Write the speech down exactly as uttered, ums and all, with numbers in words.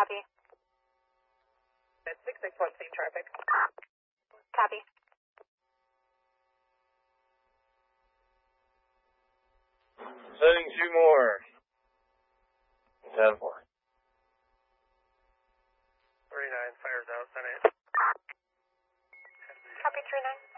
Copy. At six six one, same traffic. Copy. Setting two more. ten four. thirty-nine, fires out, ten eight. Copy, three nine.